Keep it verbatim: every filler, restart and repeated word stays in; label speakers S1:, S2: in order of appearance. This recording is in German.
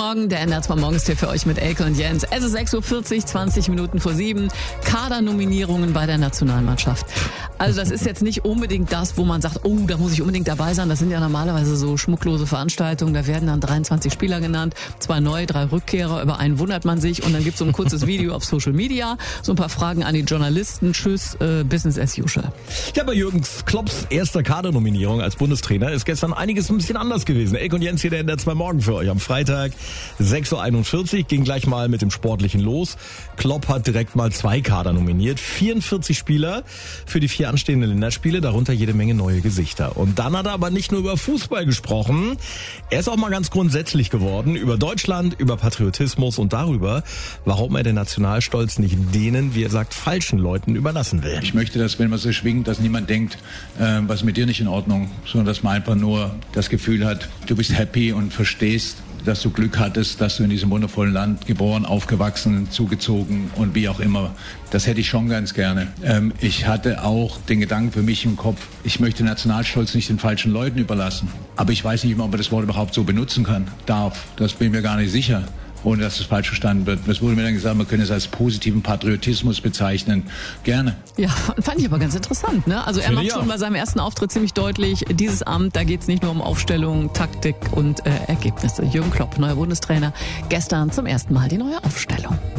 S1: Morgen, der N R zwei Morgens hier für euch mit Elke und Jens. Es ist sechs Uhr vierzig, zwanzig Minuten vor sieben. Kadernominierungen bei der Nationalmannschaft. Also das ist jetzt nicht unbedingt das, wo man sagt, oh, da muss ich unbedingt dabei sein. Das sind ja normalerweise so schmucklose Veranstaltungen. Da werden dann dreiundzwanzig Spieler genannt, zwei neue, drei Rückkehrer. Über einen wundert man sich und dann gibt es so ein kurzes Video auf Social Media, so ein paar Fragen an die Journalisten. Tschüss, äh, Business as usual.
S2: Ja, bei Jürgen Klopps erster Kadernominierung als Bundestrainer ist gestern einiges ein bisschen anders gewesen. Elke und Jens hier, der N R zwei Morgen für euch am Freitag. sechs Uhr einundvierzig ging gleich mal mit dem Sportlichen los. Klopp hat direkt mal zwei Kader nominiert. vierundvierzig Spieler für die vier anstehenden Länderspiele, darunter jede Menge neue Gesichter. Und dann hat er aber nicht nur über Fußball gesprochen. Er ist auch mal ganz grundsätzlich geworden. Über Deutschland, über Patriotismus und darüber, warum er den Nationalstolz nicht denen, wie er sagt, falschen Leuten überlassen will.
S3: Ich möchte, dass, wenn man so schwingt, dass niemand denkt, äh, was mit dir nicht in Ordnung, sondern dass man einfach nur das Gefühl hat, du bist happy und verstehst, dass du Glück hattest, dass du in diesem wundervollen Land geboren, aufgewachsen, zugezogen und wie auch immer. Das hätte ich schon ganz gerne. Ähm, ich hatte auch den Gedanken für mich im Kopf, ich möchte Nationalstolz nicht den falschen Leuten überlassen. Aber ich weiß nicht, ob man das Wort überhaupt so benutzen kann, darf. Das bin ich mir gar nicht sicher, ohne dass es falsch verstanden wird. Es wurde mir dann gesagt, man könne es als positiven Patriotismus bezeichnen. Gerne.
S1: Ja, fand ich aber ganz interessant, ne? Also er macht schon bei seinem ersten Auftritt ziemlich deutlich, dieses Amt, da geht es nicht nur um Aufstellung, Taktik und äh, Ergebnisse. Jürgen Klopp, neuer Bundestrainer, gestern zum ersten Mal die neue Aufstellung.